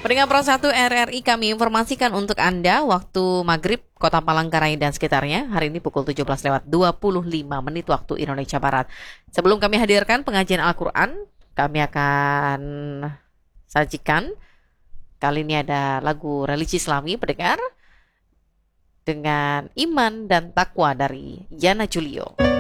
Pendengar Pro 1 RRI, kami informasikan untuk Anda waktu maghrib Kota Palangkaraya dan sekitarnya hari ini pukul 17:25 waktu Indonesia Barat. Sebelum kami hadirkan pengajian Al-Quran, kami akan sajikan kali ini ada lagu religi Islami pendengar dengan Iman dan Takwa dari Yana Julio.